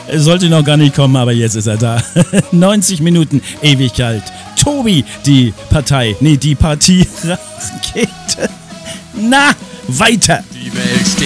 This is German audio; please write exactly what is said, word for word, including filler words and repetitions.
Sollte noch gar nicht kommen, aber jetzt ist er da. neunzig Minuten Ewigkeit. Tobi, die Partei, nee, die Partie Rakete. Na, weiter. Die Welt steht